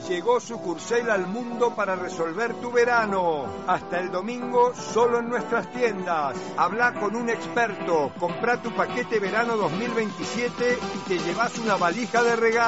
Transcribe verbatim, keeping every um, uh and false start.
Llegó Sucursel al mundo para resolver tu verano. Hasta el domingo solo en nuestras tiendas. Habla con un experto, comprá tu paquete verano dos mil veintisiete y te llevas una valija de regalo.